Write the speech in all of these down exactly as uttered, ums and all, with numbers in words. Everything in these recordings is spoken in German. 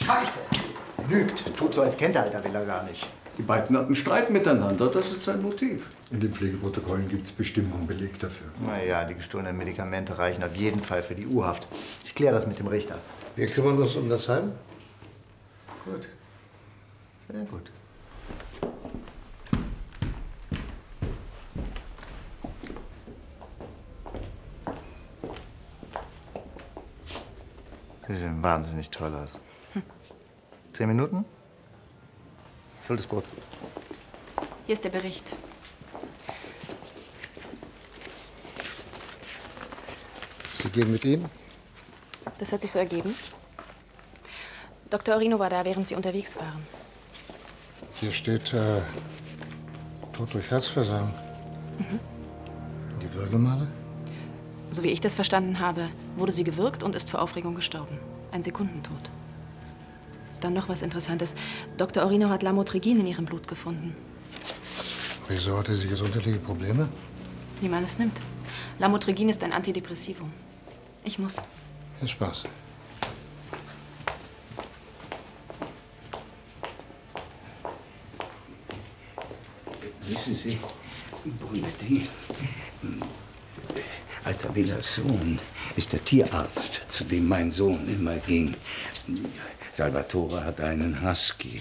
Scheiße! Lügt. Tut so, als kennt er Alter Villa gar nicht. Die beiden hatten Streit miteinander, das ist sein Motiv. In den Pflegeprotokollen gibt es bestimmt einen Beleg dafür. Naja, die gestohlenen Medikamente reichen auf jeden Fall für die U-Haft. Ich kläre das mit dem Richter. Wir kümmern uns um das Heim? Gut. Sehr gut. Sie sehen wahnsinnig toll aus. Hm. Zehn Minuten? Ich hol das Brot. Hier ist der Bericht. Sie gehen mit ihm? Das hat sich so ergeben. Doktor Orino war da, während Sie unterwegs waren. Hier steht äh, Tod durch Herzversagen. Mhm. Die Würgemale? So wie ich das verstanden habe, wurde sie gewürgt und ist vor Aufregung gestorben. Ein Sekundentod. Dann noch was Interessantes. Doktor Orino hat Lamotrigin in ihrem Blut gefunden. Wieso hatte sie gesundheitliche Probleme? Wie man es nimmt. Lamotrigin ist ein Antidepressivum. Ich muss. Viel Spaß. Wissen Sie, Brunetti, Alter Villas Sohn ist der Tierarzt, zu dem mein Sohn immer ging. Salvatore hat einen Husky.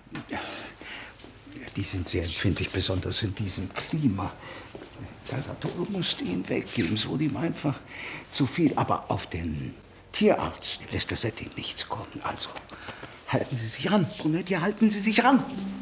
Die sind sehr empfindlich, besonders in diesem Klima. Salvatore musste ihn weggeben, es wurde ihm einfach zu viel. Aber auf den Tierarzt lässt das seitdem nichts kommen. Also, halten Sie sich ran, Brunetti, halten Sie sich ran.